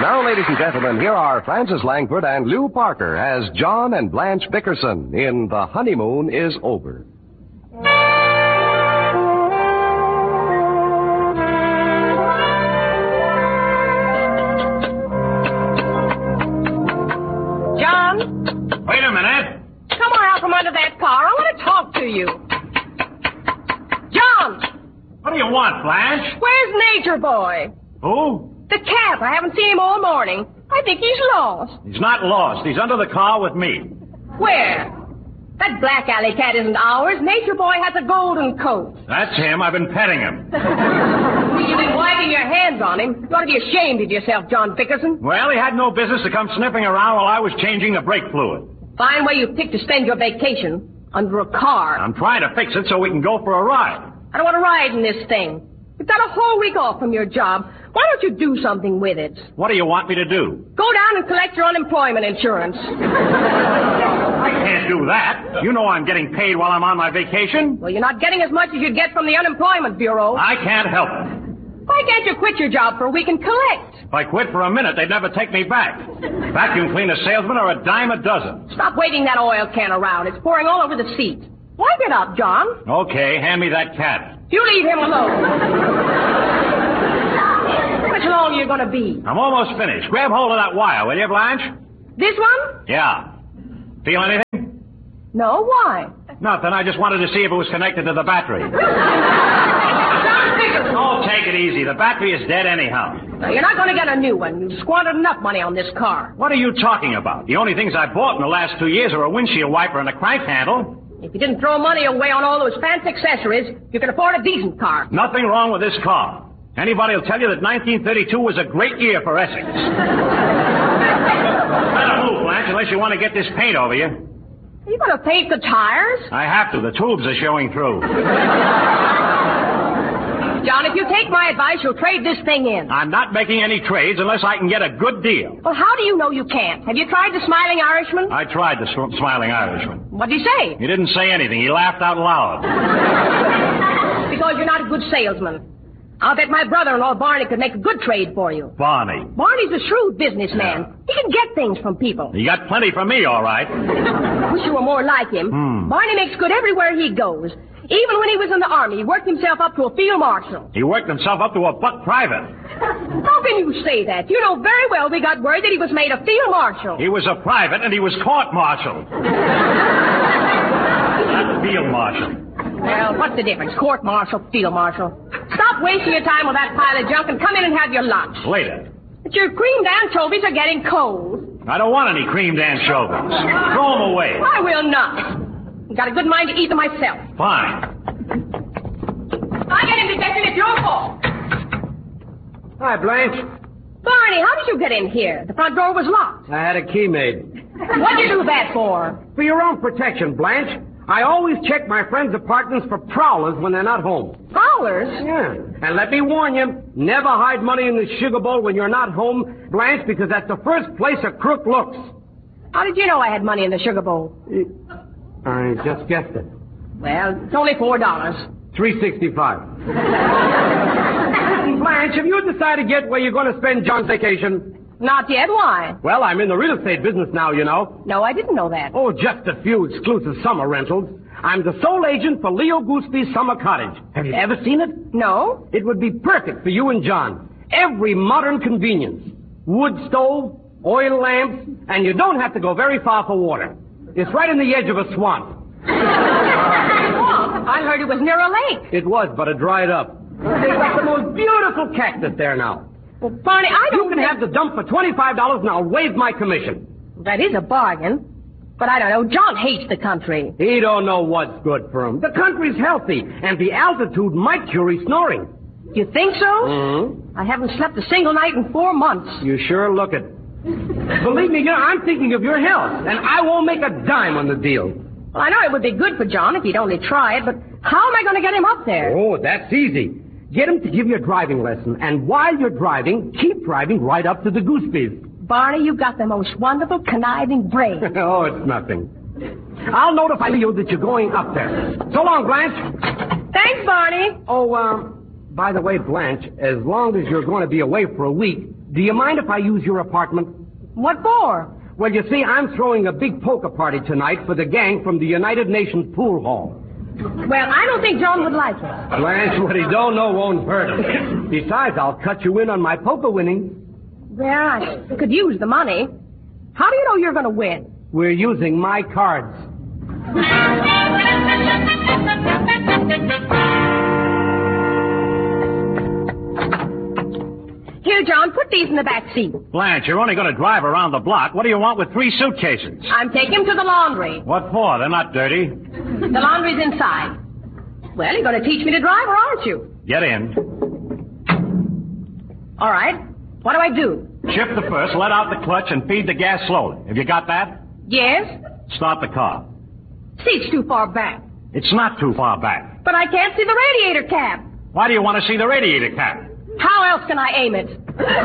Now, ladies and gentlemen, here are Frances Langford and Lou Parker as John and Blanche Bickerson in The Honeymoon is Over. John? Wait a minute. Come on out from under that car. I want to talk to you. John! What do you want, Blanche? Where's Nature Boy? Who? The cat. I haven't seen him all morning. I think he's lost. He's not lost. He's under the car with me. Where? That black alley cat isn't ours. Nature Boy has a golden coat. That's him. I've been petting him. You've been wiping your hands on him. You ought to be ashamed of yourself, John Bickerson. Well, he had no business to come sniffing around while I was changing the brake fluid. Fine way you picked to spend your vacation. Under a car. I'm trying to fix it so we can go for a ride. I don't want to ride in this thing. You've got a whole week off from your job. Why don't you do something with it? What do you want me to do? Go down and collect your unemployment insurance. I can't do that. You know I'm getting paid while I'm on my vacation. Well, you're not getting as much as you'd get from the Unemployment Bureau. I can't help it. Why can't you quit your job for a week and collect? If I quit for a minute, they'd never take me back. Vacuum cleaner salesmen are a dime a dozen. Stop waving that oil can around. It's pouring all over the seat. Wipe it up, John. Okay, hand me that cat. You leave him alone. How much longer are you going to be? I'm almost finished. Grab hold of that wire, will you, Blanche? This one? Yeah. Feel anything? No, why? Nothing. I just wanted to see if it was connected to the battery. John Bickerson. Oh, take it easy. The battery is dead anyhow. No, you're not going to get a new one. You've squandered enough money on this car. What are you talking about? The only things I bought in the last 2 years are a windshield wiper and a crank handle. If you didn't throw money away on all those fancy accessories, you could afford a decent car. Nothing wrong with this car. Anybody will tell you that 1932 was a great year for Essex. Better move, Blanche, unless you want to get this paint over you. Are you going to paint the tires? I have to. The tubes are showing through. John, if you take my advice, you'll trade this thing in. I'm not making any trades unless I can get a good deal. Well, how do you know you can't? Have you tried the Smiling Irishman? I tried the Smiling Irishman. What'd he say? He didn't say anything. He laughed out loud. Because you're not a good salesman. I'll bet my brother-in-law Barney could make a good trade for you. Barney. Barney's a shrewd businessman. Yeah. He can get things from people. He got plenty from me, all right. Wish you were more like him. Barney makes good everywhere he goes. Even when he was in the Army, he worked himself up to a field marshal. He worked himself up to a buck private. How can you say that? You know very well we got word that he was made a field marshal. He was a private, and he was court-martialed. Not field marshal. Well, what's the difference? Court-martial, field marshal. Stop wasting your time with that pile of junk and come in and have your lunch. Later. But your creamed anchovies are getting cold. I don't want any creamed anchovies. Throw them away. I will not. I've got a good mind to eat them myself. Fine. I get him, Detective. It's your fault. Hi, Blanche. Barney, how did you get in here? The front door was locked. I had a key made. What'd you do that for? For your own protection, Blanche. I always check my friends' apartments for prowlers when they're not home. Prowlers? Yeah. And let me warn you, never hide money in the sugar bowl when you're not home, Blanche, because that's the first place a crook looks. How did you know I had money in the sugar bowl? I just guessed it. Well, it's only $4. $3.65. Blanche, have you decided yet where you're going to spend John's vacation? Not yet. Why? Well, I'm in the real estate business now, you know. No, I didn't know that. Oh, just a few exclusive summer rentals. I'm the sole agent for Leo Gooseby's summer cottage. Have you ever seen it? No. It would be perfect for you and John. Every modern convenience. Wood stove, oil lamps, and you don't have to go very far for water. It's right in the edge of a swamp. I heard it was near a lake. It was, but it dried up. They've got the most beautiful cactus there now. Well, Barney, I don't You can have the dump for $25 and I'll waive my commission. That is a bargain. But I don't know. John hates the country. He don't know what's good for him. The country's healthy, and the altitude might cure his snoring. You think so? Mm-hmm. I haven't slept a single night in 4 months. You sure look it. Believe me, I'm thinking of your health, and I won't make a dime on the deal. Well, I know it would be good for John if he'd only try it, but how am I going to get him up there? Oh, that's easy. Get him to give you a driving lesson, and while you're driving, keep driving right up to the Gooseby's. Barney, you've got the most wonderful, conniving brain. Oh, it's nothing. I'll notify Leo that you're going up there. So long, Blanche. Thanks, Barney. Oh, By the way, Blanche, as long as you're going to be away for a week, do you mind if I use your apartment? What for? Well, you see, I'm throwing a big poker party tonight for the gang from the United Nations Pool Hall. Well, I don't think John would like it. Blanche, what he don't know won't hurt him. Besides, I'll cut you in on my poker winnings. Well, I could use the money. How do you know you're going to win? We're using my cards. Here, John, put these in the back seat. Blanche, you're only going to drive around the block. What do you want with 3 suitcases? I'm taking them to the laundry. What for? They're not dirty. The laundry's inside. Well, you're going to teach me to drive, or aren't you? Get in. All right. What do I do? Shift the first, let out the clutch, and feed the gas slowly. Have you got that? Yes? Start the car. Seat's too far back. It's not too far back. But I can't see the radiator cap. Why do you want to see the radiator cap? How else can I aim it? You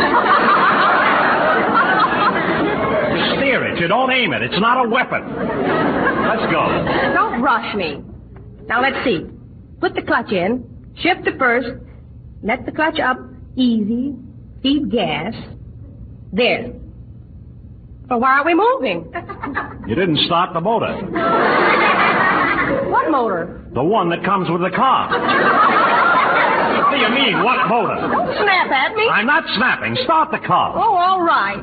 steer it. You don't aim it. It's not a weapon. Let's go. Don't rush me. Now, let's see. Put the clutch in. Shift to first. Let the clutch up. Easy. Feed gas. There. Well, why aren't we moving? You didn't start the motor. What motor? The one that comes with the car. What do you mean, what motor? Don't snap at me. I'm not snapping. Start the car. Oh, all right.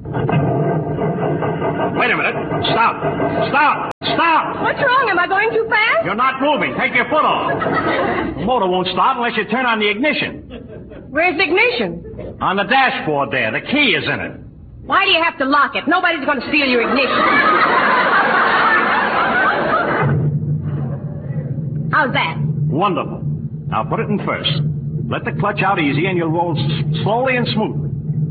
Wait a minute. Stop. Stop. Stop. What's wrong? Am I going too fast? You're not moving. Take your foot off. The motor won't start unless you turn on the ignition. Where's the ignition? On the dashboard there. The key is in it. Why do you have to lock it? Nobody's going to steal your ignition. How's that? Wonderful. Now put it in first. Let the clutch out easy and you'll roll slowly and smoothly.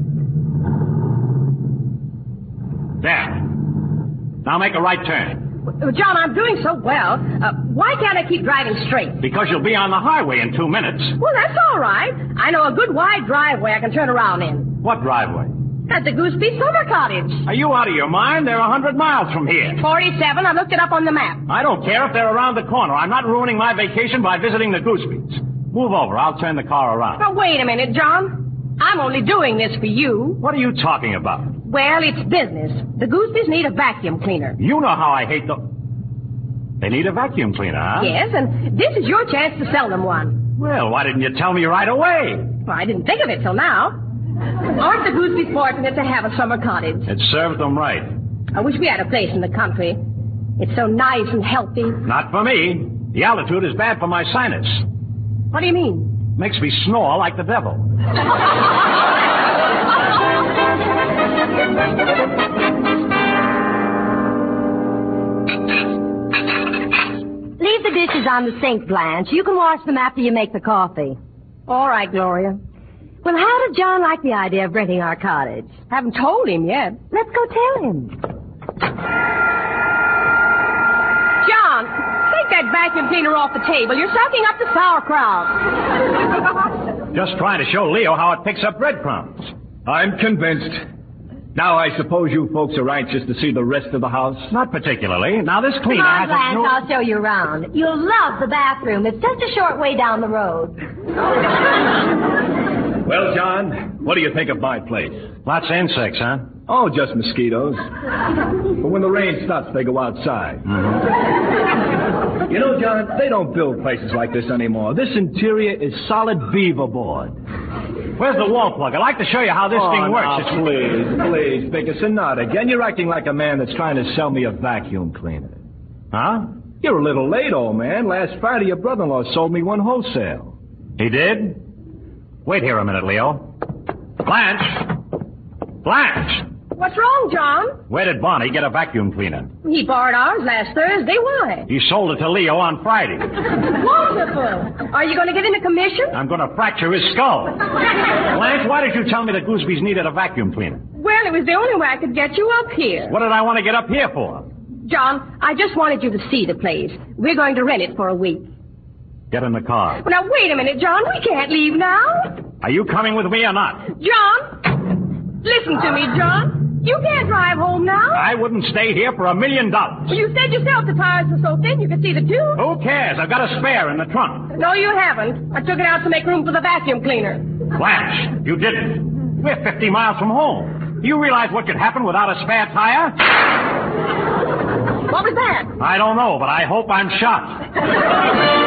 There. Now make a right turn. John, I'm doing so well. Why can't I keep driving straight? Because you'll be on the highway in 2 minutes. Well, that's all right. I know a good wide driveway I can turn around in. What driveway? At the Gooseby Summer Cottage. Are you out of your mind? They're 100 miles from here. 47. I looked it up on the map. I don't care if they're around the corner. I'm not ruining my vacation by visiting the Goosebees. Move over. I'll turn the car around. Now, wait a minute, John. I'm only doing this for you. What are you talking about? Well, it's business. The Goosebees need a vacuum cleaner. You know how I hate the... They need a vacuum cleaner, huh? Yes, and this is your chance to sell them one. Well, why didn't you tell me right away? Well, I didn't think of it till now. Aren't the Goosebees fortunate to have a summer cottage? It served them right. I wish we had a place in the country. It's so nice and healthy. Not for me. The altitude is bad for my sinus. What do you mean? Makes me snore like the devil. Leave the dishes on the sink, Blanche. You can wash them after you make the coffee. All right, Gloria. Well, how did John like the idea of renting our cottage? Haven't told him yet. Let's go tell him. John, take that vacuum cleaner off the table. You're sucking up the sauerkraut. Just trying to show Leo how it picks up breadcrumbs. I'm convinced. Now I suppose you folks are anxious to see the rest of the house? Not particularly. Now this cleaner Come on, has Blanche, no... I'll show you around. You'll love the bathroom. It's just a short way down the road. Well, John, what do you think of my place? Lots of insects, huh? Oh, just mosquitoes. But when the rain stops, they go outside. Mm-hmm. You know, John, they don't build places like this anymore. This interior is solid beaver board. Where's the wall plug? I'd like to show you how this thing works. Now, please, Bickerson, not again. You're acting like a man that's trying to sell me a vacuum cleaner. Huh? You're a little late, old man. Last Friday, your brother-in-law sold me one wholesale. He did? Wait here a minute, Leo. Blanche! Blanche! What's wrong, John? Where did Bonnie get a vacuum cleaner? He borrowed ours last Thursday. Why? He sold it to Leo on Friday. Wonderful. Are you going to get in a commission? I'm going to fracture his skull. Blanche, why did you tell me the Goosebees needed a vacuum cleaner? Well, it was the only way I could get you up here. What did I want to get up here for? John, I just wanted you to see the place. We're going to rent it for a week. Get in the car. Well, now, wait a minute, John. We can't leave now. Are you coming with me or not? John! Listen to me, John. You can't drive home now. I wouldn't stay here for $1 million. Well, you said yourself the tires were so thin you could see the tube. Who cares? I've got a spare in the trunk. No, you haven't. I took it out to make room for the vacuum cleaner. Blanche, you didn't. We're 50 miles from home. Do you realize what could happen without a spare tire? What was that? I don't know, but I hope I'm shot.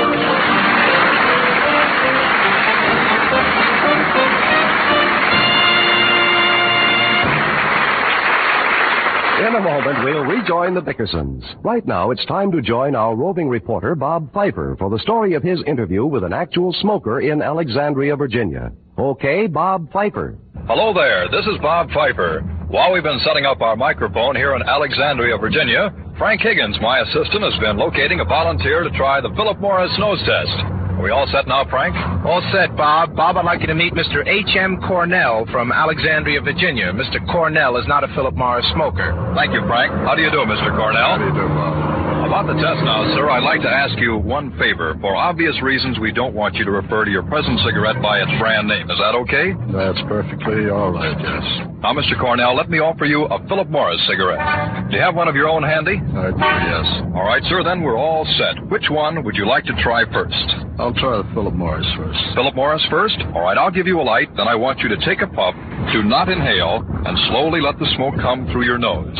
In a moment, we'll rejoin the Bickersons. Right now, it's time to join our roving reporter, Bob Pfeiffer, for the story of his interview with an actual smoker in Alexandria, Virginia. Okay, Bob Pfeiffer. Hello there, this is Bob Pfeiffer. While we've been setting up our microphone here in Alexandria, Virginia, Frank Higgins, my assistant, has been locating a volunteer to try the Philip Morris nose test. Are we all set now, Frank? All set, Bob. Bob, I'd like you to meet Mr. H.M. Cornell from Alexandria, Virginia. Mr. Cornell is not a Philip Morris smoker. Thank you, Frank. How do you do, Mr. Cornell? How do you do, Bob? About the test now, sir, I'd like to ask you one favor. For obvious reasons, we don't want you to refer to your present cigarette by its brand name. Is that okay? That's perfectly all right, yes. Now, Mr. Cornell, let me offer you a Philip Morris cigarette. Do you have one of your own handy? I do, yes. All right, sir, then we're all set. Which one would you like to try first? I'll try the Philip Morris first. Philip Morris first? All right, I'll give you a light. Then I want you to take a puff, do not inhale, and slowly let the smoke come through your nose.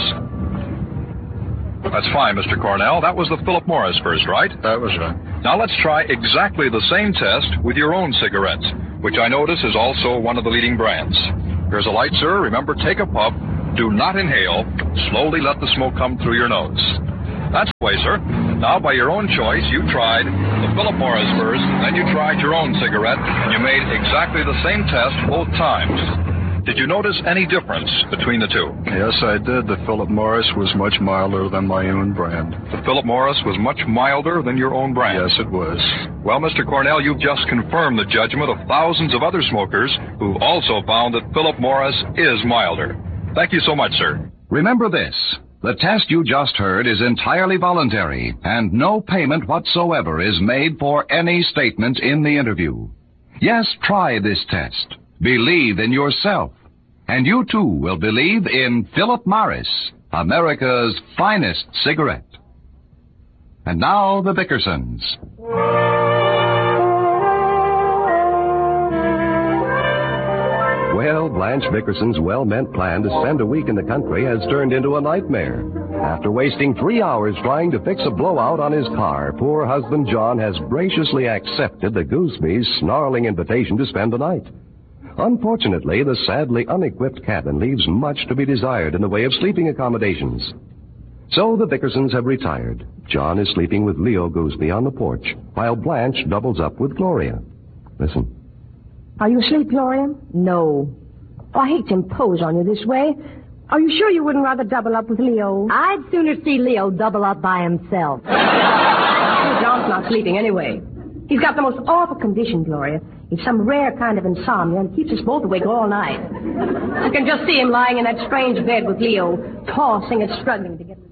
That's fine, Mr. Cornell. That was the Philip Morris first, right? That was right. Now let's try exactly the same test with your own cigarettes, which I notice is also one of the leading brands. Here's a light, sir. Remember, take a puff, do not inhale, slowly let the smoke come through your nose. That's the way, sir. Now, by your own choice, you tried the Philip Morris first, then you tried your own cigarette, and you made exactly the same test both times. Did you notice any difference between the two? Yes, I did. The Philip Morris was much milder than my own brand. The Philip Morris was much milder than your own brand? Yes, it was. Well, Mr. Cornell, you've just confirmed the judgment of thousands of other smokers who've also found that Philip Morris is milder. Thank you so much, sir. Remember this. The test you just heard is entirely voluntary, and no payment whatsoever is made for any statement in the interview. Yes, try this test. Believe in yourself, and you too will believe in Philip Morris, America's finest cigarette. And now the Bickersons. Well, Blanche Bickerson's well-meant plan to spend a week in the country has turned into a nightmare. After wasting 3 hours trying to fix a blowout on his car, poor husband John has graciously accepted the Goosby's snarling invitation to spend the night. Unfortunately, the sadly unequipped cabin leaves much to be desired in the way of sleeping accommodations. So the Bickersons have retired. John is sleeping with Leo Goosby on the porch, while Blanche doubles up with Gloria. Listen. Are you asleep, Gloria? No. Oh, I hate to impose on you this way. Are you sure you wouldn't rather double up with Leo? I'd sooner see Leo double up by himself. John's not sleeping anyway. He's got the most awful condition, Gloria. It's some rare kind of insomnia and keeps us both awake all night. You can just see him lying in that strange bed with Leo, tossing and struggling to get...